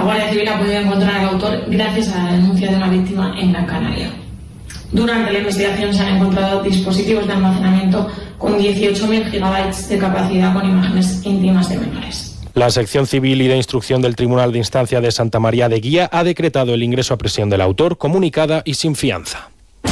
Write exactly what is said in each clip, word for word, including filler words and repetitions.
Guardia Civil ha podido encontrar al autor gracias a la denuncia de una víctima en Gran Canaria. Durante la investigación se han encontrado dispositivos de almacenamiento con dieciocho mil gigabytes de capacidad con imágenes íntimas de menores. La sección civil y de instrucción del Tribunal de Instancia de Santa María de Guía ha decretado el ingreso a prisión del autor, comunicada y sin fianza.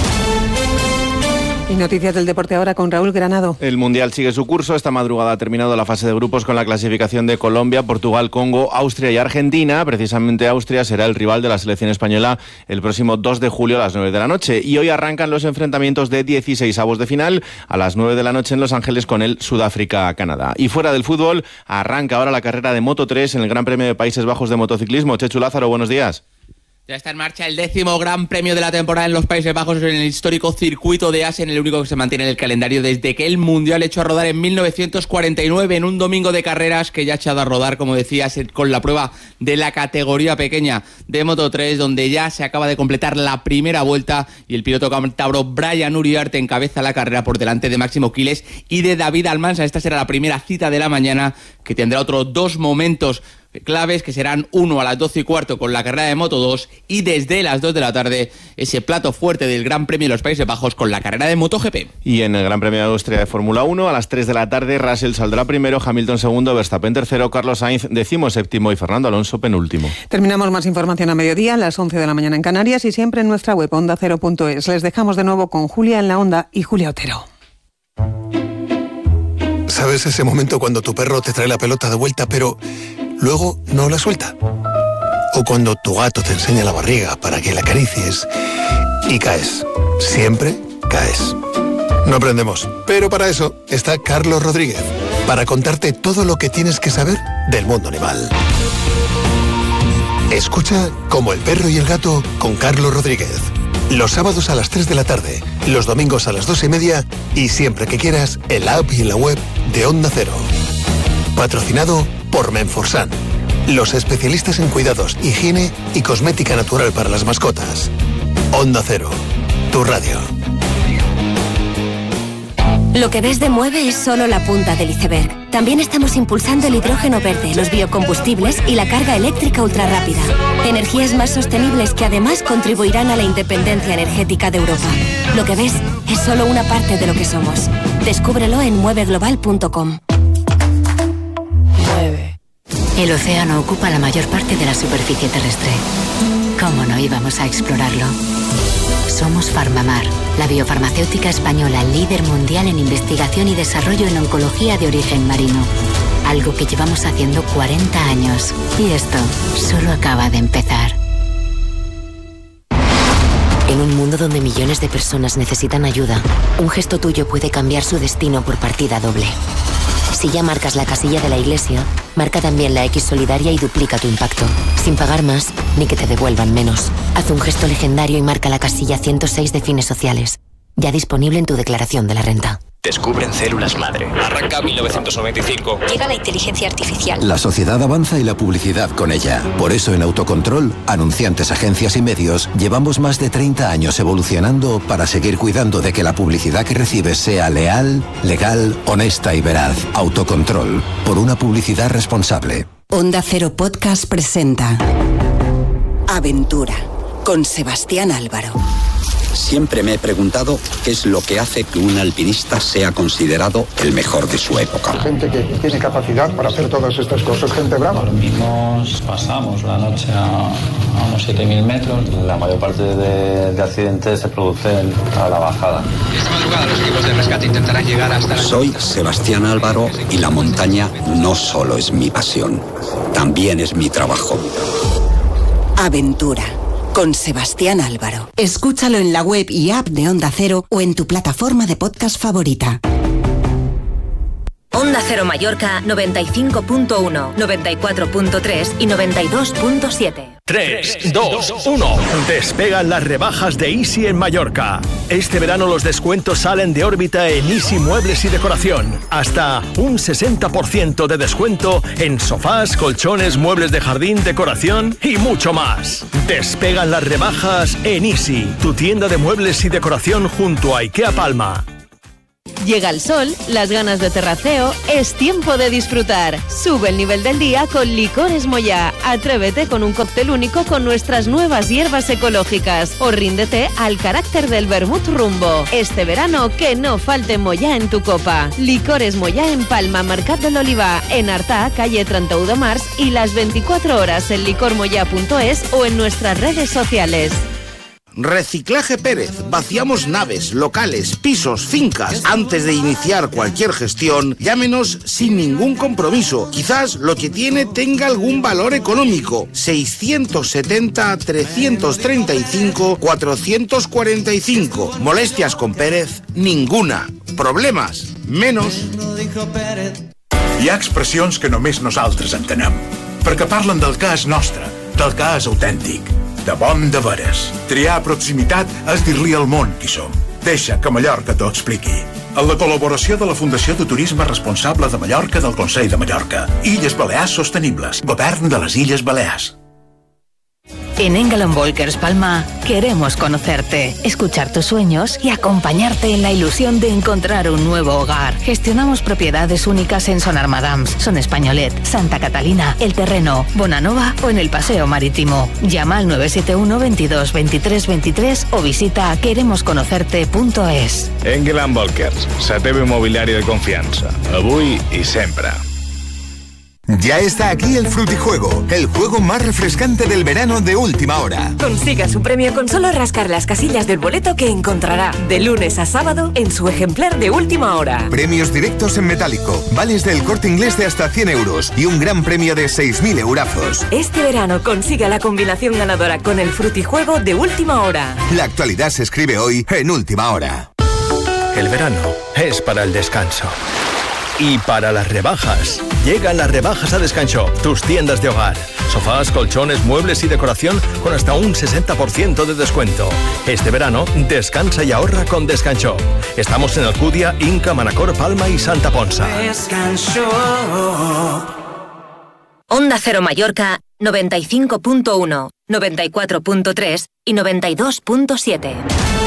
Y noticias del deporte ahora con Raúl Granado. El Mundial sigue su curso. Esta madrugada ha terminado la fase de grupos con la clasificación de Colombia, Portugal, Congo, Austria y Argentina. Precisamente Austria será el rival de la selección española el próximo dos de julio a las nueve de la noche. Y hoy arrancan los enfrentamientos de dieciseisavos de final a las nueve de la noche en Los Ángeles con el Sudáfrica-Canadá. Y fuera del fútbol, arranca ahora la carrera de Moto tres en el Gran Premio de Países Bajos de motociclismo. Chechu Lázaro, buenos días. Ya está en marcha el décimo Gran Premio de la temporada en los Países Bajos en el histórico circuito de Assen, el único que se mantiene en el calendario desde que el Mundial echó a rodar en mil novecientos cuarenta y nueve, en un domingo de carreras que ya ha echado a rodar, como decías, con la prueba de la categoría pequeña de Moto tres, donde ya se acaba de completar la primera vuelta y el piloto cántabro Brian Uriarte encabeza la carrera por delante de Máximo Quiles y de David Almansa. Esta será la primera cita de la mañana, que tendrá otros dos momentos claves, que serán uno a las doce y cuarto con la carrera de Moto dos y desde las dos de la tarde ese plato fuerte del Gran Premio de los Países Bajos con la carrera de MotoGP. Y en el Gran Premio de Austria de Fórmula uno a las tres de la tarde Russell saldrá primero, Hamilton segundo, Verstappen tercero, Carlos Sainz décimo séptimo y Fernando Alonso penúltimo. Terminamos más información a mediodía, a las once de la mañana en Canarias y siempre en nuestra web onda cero punto es. Les dejamos de nuevo con Julia en la Onda y Julia Otero. ¿Sabes ese momento cuando tu perro te trae la pelota de vuelta pero luego no la suelta? O cuando tu gato te enseña la barriga para que la acaricies y caes. Siempre caes. No aprendemos, pero para eso está Carlos Rodríguez, para contarte todo lo que tienes que saber del mundo animal. Escucha Como el perro y el gato con Carlos Rodríguez. Los sábados a las tres de la tarde, los domingos a las dos y media y siempre que quieras en la app y en la web de Onda Cero. Patrocinado por Menforsan, los especialistas en cuidados, higiene y cosmética natural para las mascotas. Onda Cero, tu radio. Lo que ves de Mueve es solo la punta del iceberg. También estamos impulsando el hidrógeno verde, los biocombustibles y la carga eléctrica ultrarrápida. Energías más sostenibles que además contribuirán a la independencia energética de Europa. Lo que ves es solo una parte de lo que somos. Descúbrelo en mueve global punto com. Mueve. El océano ocupa la mayor parte de la superficie terrestre. ¿Cómo no íbamos a explorarlo? Somos Farmamar, la biofarmacéutica española líder mundial en investigación y desarrollo en oncología de origen marino. Algo que llevamos haciendo cuarenta años. Y esto solo acaba de empezar. En un mundo donde millones de personas necesitan ayuda, un gesto tuyo puede cambiar su destino por partida doble. Si ya marcas la casilla de la iglesia, marca también la X solidaria y duplica tu impacto. Sin pagar más, ni que te devuelvan menos. Haz un gesto legendario y marca la casilla ciento seis de Fines Sociales. Ya disponible en tu declaración de la renta. Descubren células madre. Arranca mil novecientos noventa y cinco. Llega la inteligencia artificial. La sociedad avanza y la publicidad con ella. Por eso en Autocontrol, anunciantes, agencias y medios, llevamos más de treinta años evolucionando para seguir cuidando de que la publicidad que recibes sea leal, legal, honesta y veraz. Autocontrol, por una publicidad responsable. Onda Cero Podcast presenta Aventura, con Sebastián Álvaro. Siempre me he preguntado qué es lo que hace que un alpinista sea considerado el mejor de su época. Gente que tiene capacidad para hacer todas estas cosas, gente brava. Dormimos, pasamos la noche a, a unos siete mil metros. La mayor parte de, de accidentes se producen a la bajada. Esta madrugada los equipos de rescate intentarán llegar hasta la... Soy Sebastián Álvaro y la montaña no solo es mi pasión, también es mi trabajo. Aventura, con Sebastián Álvaro. Escúchalo en la web y app de Onda Cero o en tu plataforma de podcast favorita. Onda Cero Mallorca noventa y cinco punto uno, noventa y cuatro punto tres y noventa y dos punto siete. tres, dos, uno. Despegan las rebajas de Easy en Mallorca. Este verano los descuentos salen de órbita en Easy Muebles y Decoración. Hasta un sesenta por ciento de descuento en sofás, colchones, muebles de jardín, decoración y mucho más. Despegan las rebajas en Easy, tu tienda de muebles y decoración junto a IKEA Palma. Llega el sol, las ganas de terraceo, es tiempo de disfrutar. Sube el nivel del día con Licores Moyá. Atrévete con un cóctel único con nuestras nuevas hierbas ecológicas o ríndete al carácter del vermut rumbo. Este verano que no falte Moyá en tu copa. Licores Moyá en Palma, Mercat del Olivar, en Artà, calle treinta y uno de març y las veinticuatro horas en licor moyá punto es o en nuestras redes sociales. Reciclaje Pérez. Vaciamos naves, locales, pisos, fincas. Antes de iniciar cualquier gestión, llámenos sin ningún compromiso. Quizás lo que tiene tenga algún valor económico. seiscientos setenta, trescientos treinta y cinco, cuatrocientos cuarenta y cinco. Molestias con Pérez, ninguna. Problemes, menos. Hi ha expressions que només nosaltres entenem, perquè parlen del que és nostre, del que és autèntic, de bon de veres. Triar proximitat és dir-li al món qui som. Deixa que Mallorca t'ho expliqui. Amb la col·laboració de la Fundació de Turisme Responsable de Mallorca del Consell de Mallorca. Illes Balears Sostenibles. Govern de les Illes Balears. En Engel Walkers Palma queremos conocerte, escuchar tus sueños y acompañarte en la ilusión de encontrar un nuevo hogar. Gestionamos propiedades únicas en Son Armadams, Son Españolet, Santa Catalina, El Terreno, Bonanova o en el Paseo Marítimo. Llama al nueve siete uno, veintidós, veintitrés, veintitrés o visita queremos conocerte punto es. Engel Walkers, la teva inmobiliària de confianza, avui y siempre. Ya está aquí el Frutijuego, el juego más refrescante del verano de última hora. Consiga su premio con solo rascar las casillas del boleto que encontrará de lunes a sábado en su ejemplar de última hora. Premios directos en metálico, vales del Corte Inglés de hasta cien euros y un gran premio de seis mil eurazos. Este verano consiga la combinación ganadora con el Frutijuego de última hora. La actualidad se escribe hoy en última hora. El verano es para el descanso. Y para las rebajas. Llegan las rebajas a Descanshop, tus tiendas de hogar. Sofás, colchones, muebles y decoración con hasta un sesenta por ciento de descuento. Este verano, descansa y ahorra con Descanshop. Estamos en Alcudia, Inca, Manacor, Palma y Santa Ponsa. Descanshop. Onda Cero Mallorca, noventa y cinco punto uno, noventa y cuatro punto tres y noventa y dos punto siete.